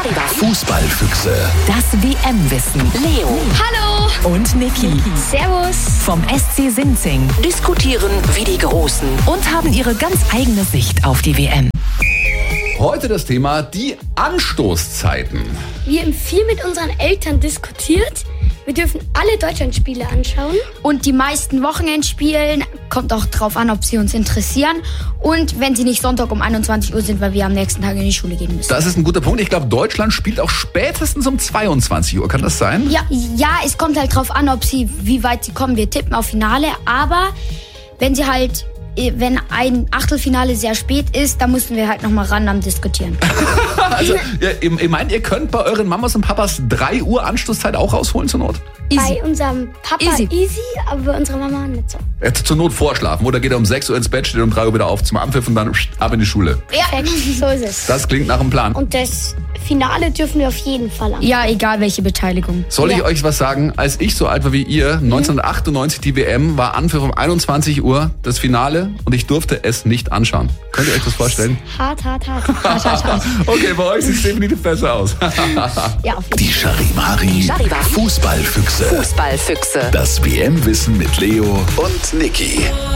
Fußballfüchse. Das WM-Wissen. Leo Hallo. und Niki Servus. vom SC Sinzing diskutieren wie die Großen und haben ihre ganz eigene Sicht auf die WM. Heute das Thema die Anstoßzeiten. Wir haben viel mit unseren Eltern diskutiert. Wir dürfen alle Deutschlandspiele anschauen. Und die meisten Wochenendspielen, kommt auch drauf an, ob sie uns interessieren. Und wenn sie nicht Sonntag um 21 Uhr sind, weil wir am nächsten Tag in die Schule gehen müssen. Das ist ein guter Punkt. Ich glaube, Deutschland spielt auch spätestens um 22 Uhr. Kann das sein? Ja, es kommt halt drauf an, wie weit sie kommen. Wir tippen auf Finale, aber wenn ein Achtelfinale sehr spät ist, dann müssen wir halt nochmal ran am Diskutieren. Also, ihr meint, ihr könnt bei euren Mamas und Papas 3 Uhr Anstoßzeit auch rausholen zur Not? Bei unserem Papa Easy. aber bei unserer Mama nicht so. Zur Not vorschlafen. Oder geht er um 6 Uhr ins Bett, steht um 3 Uhr wieder auf zum Anpfiff und dann ab in die Schule. Perfekt, so ist es. Das klingt nach einem Plan. Und das Finale dürfen wir auf jeden Fall anschauen. Ja, egal welche Beteiligung. Soll ich euch was sagen? Als ich so alt war wie ihr, 1998 die WM, war Anpfiff um 21 Uhr das Finale und ich durfte es nicht anschauen. Könnt ihr euch das vorstellen? Hart. Okay, bei euch sieht es definitiv besser aus. Ja, auf jeden Fall. Die Charivari Fußballfüchse. Fußballfüchse. Das WM-Wissen mit Leo und Niki.